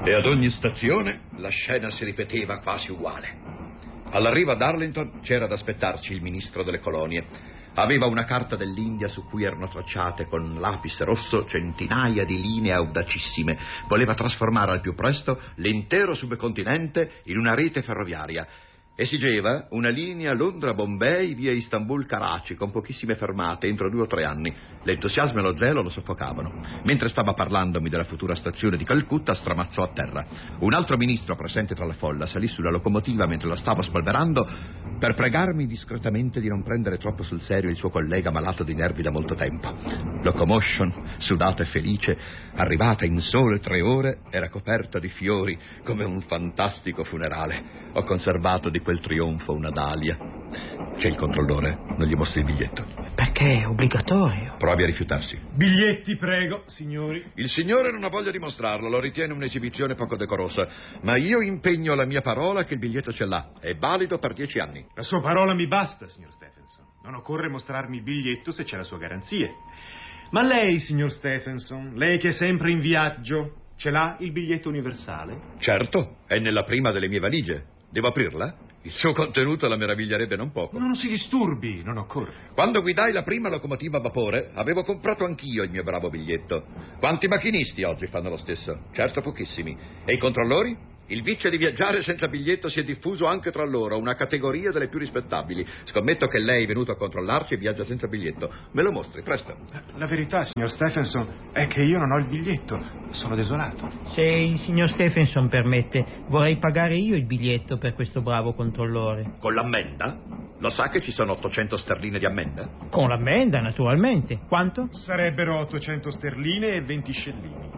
E ad ogni stazione la scena si ripeteva quasi uguale. All'arrivo ad Arlington c'era ad aspettarci il ministro delle colonie. Aveva una carta dell'India su cui erano tracciate con lapis rosso centinaia di linee audacissime. Voleva trasformare al più presto l'intero subcontinente in una rete ferroviaria. Esigeva una linea Londra-Bombay via Istanbul-Karachi con pochissime fermate entro 2 o 3 anni. L'entusiasmo e lo zelo lo soffocavano. Mentre stava parlandomi della futura stazione di Calcutta, stramazzò a terra. Un altro ministro presente tra la folla salì sulla locomotiva mentre la stavo spolverando per pregarmi discretamente di non prendere troppo sul serio il suo collega malato di nervi da molto tempo. Locomotion, sudata e felice, arrivata in sole 3 ore, era coperta di fiori come un fantastico funerale. Ho conservato di quel trionfo una dalia. C'è il controllore, non gli mostri il biglietto. Perché è obbligatorio. Provi a rifiutarsi. Biglietti, prego, signori. Il signore non ha voglia di mostrarlo, lo ritiene un'esibizione poco decorosa, ma io impegno la mia parola che il biglietto ce l'ha. È valido per 10 anni. La sua parola mi basta, signor Stephenson. Non occorre mostrarmi il biglietto se c'è la sua garanzia. Ma lei, signor Stephenson, lei che è sempre in viaggio, ce l'ha il biglietto universale? Certo, è nella prima delle mie valigie. Devo aprirla? Il suo contenuto la meraviglierebbe non poco. Non si disturbi, non occorre. Quando guidai la prima locomotiva a vapore, avevo comprato anch'io il mio bravo biglietto. Quanti macchinisti oggi fanno lo stesso? Certo, pochissimi. E i controllori? Il vizio di viaggiare senza biglietto si è diffuso anche tra loro, una categoria delle più rispettabili. Scommetto che lei è venuto a controllarci e viaggia senza biglietto. Me lo mostri, presto. La verità, signor Stephenson, è che io non ho il biglietto. Sono desolato. Se il signor Stephenson permette, vorrei pagare io il biglietto per questo bravo controllore. Con l'ammenda? Lo sa che ci sono 800 sterline di ammenda? Con l'ammenda, naturalmente. Quanto? Sarebbero 800 sterline e 20 scellini.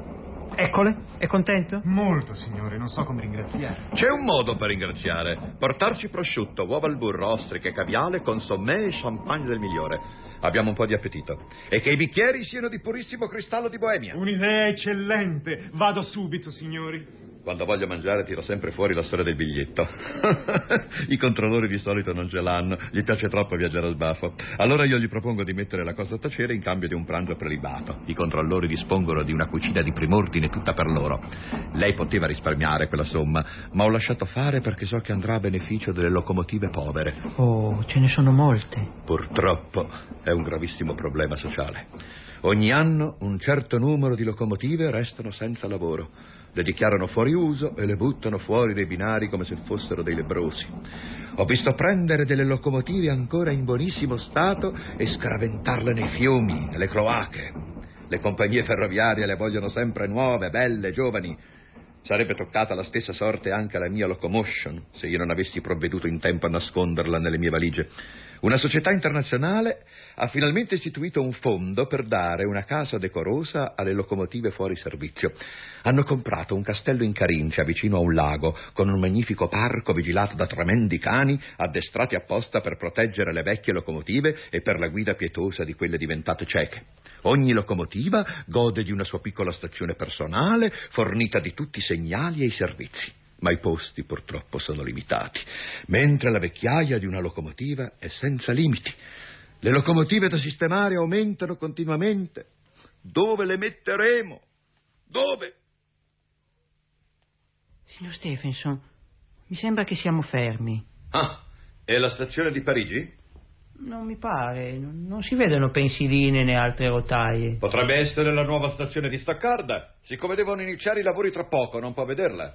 Eccole, è contento? Molto, signore, non so come ringraziare. C'è un modo per ringraziare. Portarci prosciutto, uova al burro, ostriche, caviale, consommé e champagne del migliore. Abbiamo un po' di appetito. E che i bicchieri siano di purissimo cristallo di Boemia. Un'idea eccellente. Vado subito, signori. Quando voglio mangiare tiro sempre fuori la storia del biglietto. I controllori di solito non ce l'hanno, gli piace troppo viaggiare a sbafo. Allora io gli propongo di mettere la cosa a tacere in cambio di un pranzo prelibato. I controllori dispongono di una cucina di prim'ordine tutta per loro. Lei poteva risparmiare quella somma, ma ho lasciato fare perché so che andrà a beneficio delle locomotive povere. Oh, ce ne sono molte. Purtroppo è un gravissimo problema sociale. Ogni anno un certo numero di locomotive restano senza lavoro. Le dichiarano fuori uso e le buttano fuori dai binari come se fossero dei lebbrosi. Ho visto prendere delle locomotive ancora in buonissimo stato e scaraventarle nei fiumi, nelle cloache. Le compagnie ferroviarie le vogliono sempre nuove, belle, giovani. Sarebbe toccata la stessa sorte anche alla mia locomotion se io non avessi provveduto in tempo a nasconderla nelle mie valigie. Una società internazionale ha finalmente istituito un fondo per dare una casa decorosa alle locomotive fuori servizio. Hanno comprato un castello in Carincia vicino a un lago con un magnifico parco vigilato da tremendi cani addestrati apposta per proteggere le vecchie locomotive e per la guida pietosa di quelle diventate cieche. Ogni locomotiva gode di una sua piccola stazione personale fornita di tutti i segnali e i servizi. Ma i posti purtroppo sono limitati, mentre la vecchiaia di una locomotiva è senza limiti. Le locomotive da sistemare aumentano continuamente. Dove le metteremo? Dove? Signor Stephenson, mi sembra che siamo fermi. Ah, è la stazione di Parigi? Non mi pare, non si vedono pensiline né altre rotaie. Potrebbe essere la nuova stazione di Staccarda. Siccome devono iniziare i lavori tra poco, non può vederla.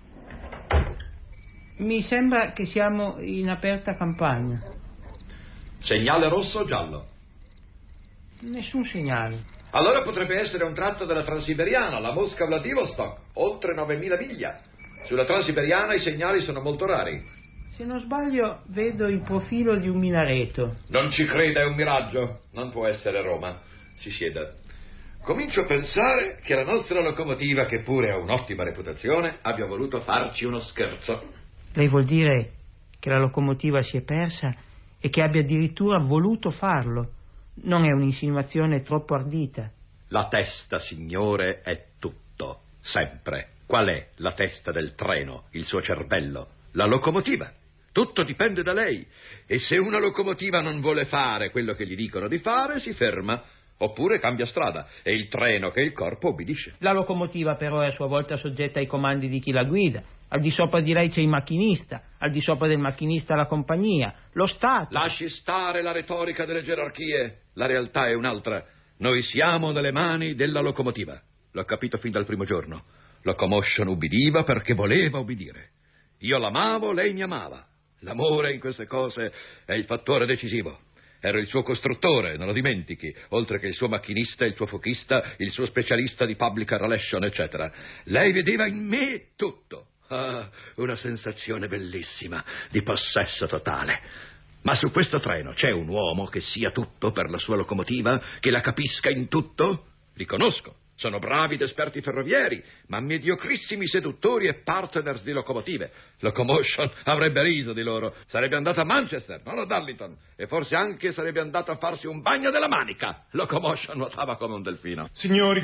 Mi sembra che siamo in aperta campagna. Segnale rosso o giallo? Nessun segnale. Allora potrebbe essere un tratto della Transiberiana, la Mosca-Vladivostok, oltre 9.000 miglia. Sulla Transiberiana i segnali sono molto rari. Se non sbaglio, vedo il profilo di un minareto. Non ci creda, è un miraggio. Non può essere Roma. Si sieda. Comincio a pensare che la nostra locomotiva, che pure ha un'ottima reputazione, abbia voluto farci uno scherzo. Lei vuol dire che la locomotiva si è persa e che abbia addirittura voluto farlo? Non è un'insinuazione troppo ardita? La testa, signore, è tutto, sempre. Qual è la testa del treno, il suo cervello? La locomotiva. Tutto dipende da lei. E se una locomotiva non vuole fare quello che gli dicono di fare, si ferma. Oppure cambia strada e il treno che il corpo obbedisce. La locomotiva però è a sua volta soggetta ai comandi di chi la guida. Al di sopra di lei c'è il macchinista, al di sopra del macchinista la compagnia, lo Stato. Lasci stare la retorica delle gerarchie. La realtà è un'altra. Noi siamo nelle mani della locomotiva. L'ho capito fin dal primo giorno. Locomotion ubbidiva perché voleva ubbidire. Io l'amavo, lei mi amava. L'amore in queste cose è il fattore decisivo. Ero il suo costruttore, non lo dimentichi, oltre che il suo macchinista, il suo fochista, il suo specialista di public relation, eccetera. Lei vedeva in me tutto. Ah, una sensazione bellissima, di possesso totale. Ma su questo treno c'è un uomo che sia tutto per la sua locomotiva, che la capisca in tutto? Li conosco. Sono bravi ed esperti ferrovieri, ma mediocrissimi seduttori e partners di locomotive. Locomotion avrebbe riso di loro. Sarebbe andato a Manchester, non a Darlington. E forse anche sarebbe andato a farsi un bagno della Manica. Locomotion nuotava come un delfino. Signori,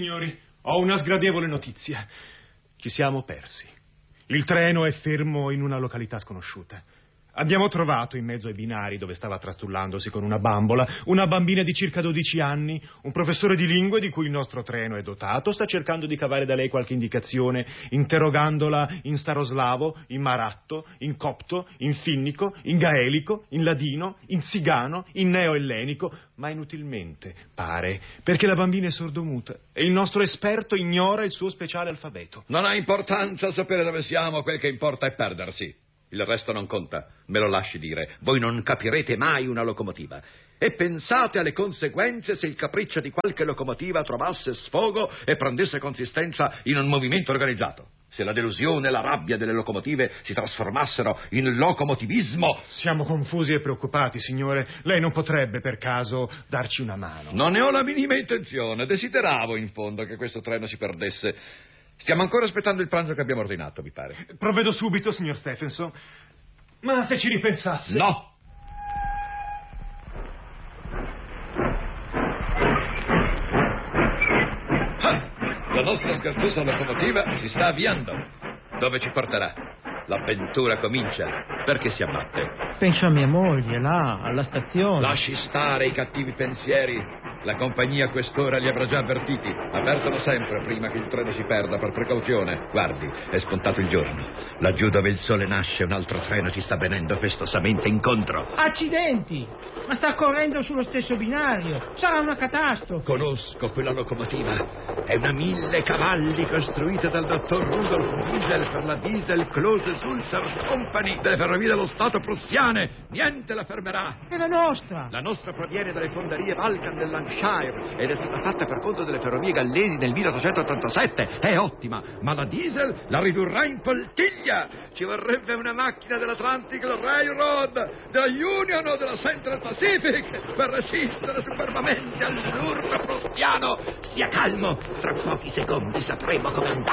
ho una sgradevole notizia. Ci siamo persi. Il treno è fermo in una località sconosciuta. Abbiamo trovato in mezzo ai binari, dove stava trastullandosi con una bambola, una bambina di circa 12 anni. Un professore di lingue di cui il nostro treno è dotato sta cercando di cavare da lei qualche indicazione, interrogandola in staroslavo, in maratto, in copto, in finnico, in gaelico, in ladino, in zigano, in neoellenico, ma inutilmente, pare, perché la bambina è sordomuta e il nostro esperto ignora il suo speciale alfabeto. Non ha importanza sapere dove siamo, quel che importa è perdersi. Il resto non conta, me lo lasci dire. Voi non capirete mai una locomotiva. E pensate alle conseguenze se il capriccio di qualche locomotiva trovasse sfogo e prendesse consistenza in un movimento organizzato. Se la delusione e la rabbia delle locomotive si trasformassero in locomotivismo. Siamo confusi e preoccupati, signore. Lei non potrebbe, per caso, darci una mano? Non ne ho la minima intenzione. Desideravo, in fondo, che questo treno si perdesse. Stiamo ancora aspettando il pranzo che abbiamo ordinato, mi pare. Provvedo subito, signor Stephenson. Ma se ci ripensasse... No! La nostra scherzosa locomotiva si sta avviando. Dove ci porterà? L'avventura comincia. Perché si abbatte? Penso a mia moglie, là, alla stazione. Lasci stare i cattivi pensieri. La compagnia a quest'ora li avrà già avvertiti. Avvertono sempre prima che il treno si perda, per precauzione. Guardi, è spuntato il giorno. Laggiù dove il sole nasce un altro treno ci sta venendo festosamente incontro. Accidenti! Ma sta correndo sullo stesso binario. Sarà una catastrofe. Conosco quella locomotiva. È una 1000 cavalli costruita dal dottor Rudolf Diesel per la Diesel Close Sulzer Company delle ferrovie dello Stato prussiane. Niente la fermerà. È la nostra. La nostra proviene dalle fonderie Balkan del Lancashire ed è stata fatta per conto delle ferrovie gallesi nel 1887. È ottima, ma la Diesel la ridurrà in poltiglia. Ci vorrebbe una macchina dell'Atlantic Railroad, della Union o della Central Pacific per resistere superbamente all'urto prussiano. Stia calmo, tra pochi secondi sapremo come andare.